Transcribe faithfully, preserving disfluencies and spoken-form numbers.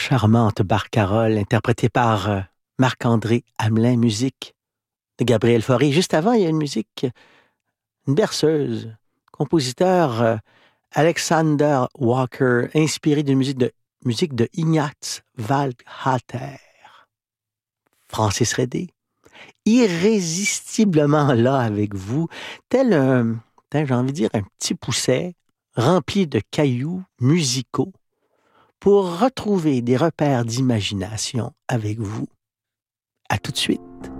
charmante barcarolle interprétée par euh, Marc-André Hamelin, musique de Gabriel Fauré. Juste avant, il y a une musique, une berceuse, compositeur euh, Alexander Walker, inspiré d'une musique de, musique de Ignaz Waldhater. Francis Redé, irrésistiblement là avec vous, tel un, tel, j'ai envie de dire, un petit pousset rempli de cailloux musicaux pour retrouver des repères d'imagination avec vous. À tout de suite.